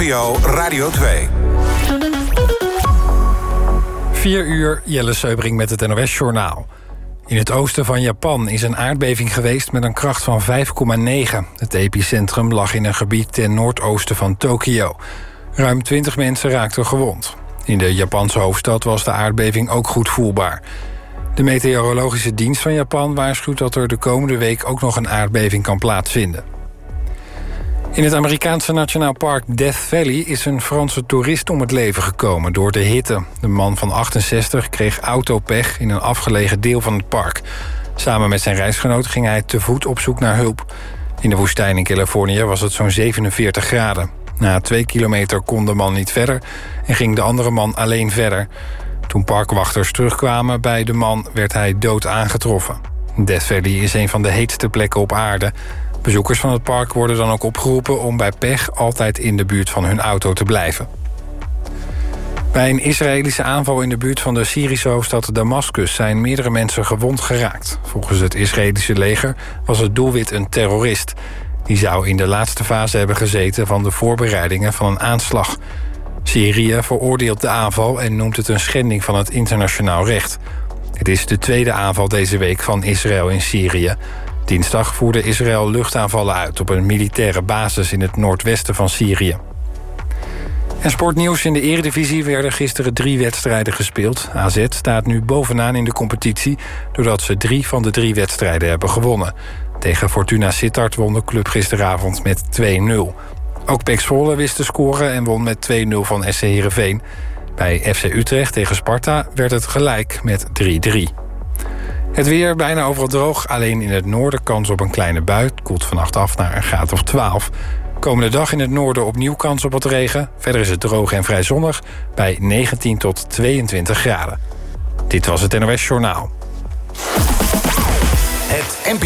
NPO Radio 2. 4 uur, Jelle Seubring met het NOS-journaal. In het oosten van Japan is een aardbeving geweest met een kracht van 5,9. Het epicentrum lag in een gebied ten noordoosten van Tokio. Ruim 20 mensen raakten gewond. In de Japanse hoofdstad was de aardbeving ook goed voelbaar. De meteorologische dienst van Japan waarschuwt dat er de komende week ook nog een aardbeving kan plaatsvinden. In het Amerikaanse Nationaal Park Death Valley is een Franse toerist om het leven gekomen door de hitte. De man van 68 kreeg autopech in een afgelegen deel van het park. Samen met zijn reisgenoot ging hij te voet op zoek naar hulp. In de woestijn in Californië was het zo'n 47 graden. Na 2 kilometer kon de man niet verder en ging de andere man alleen verder. Toen parkwachters terugkwamen bij de man werd hij dood aangetroffen. Death Valley is een van de heetste plekken op aarde. Bezoekers van het park worden dan ook opgeroepen om bij pech altijd in de buurt van hun auto te blijven. Bij een Israëlische aanval in de buurt van de Syrische hoofdstad Damascus zijn meerdere mensen gewond geraakt. Volgens het Israëlische leger was het doelwit een terrorist. Die zou in de laatste fase hebben gezeten van de voorbereidingen van een aanslag. Syrië veroordeelt de aanval en noemt het een schending van het internationaal recht. Het is de tweede aanval deze week van Israël in Syrië. Dinsdag voerde Israël luchtaanvallen uit op een militaire basis in het noordwesten van Syrië. En sportnieuws: in de Eredivisie werden gisteren 3 wedstrijden gespeeld. AZ staat nu bovenaan in de competitie doordat ze 3 van de 3 wedstrijden hebben gewonnen. Tegen Fortuna Sittard won de club gisteravond met 2-0. Ook PEC Zwolle wist te scoren en won met 2-0 van SC Heerenveen. Bij FC Utrecht tegen Sparta werd het gelijk met 3-3. Het weer bijna overal droog, alleen in het noorden kans op een kleine bui. Het koelt vannacht af naar een graad of 12. Komende dag in het noorden opnieuw kans op wat regen. Verder is het droog en vrij zonnig bij 19 tot 22 graden. Dit was het NOS Journaal. Het NPO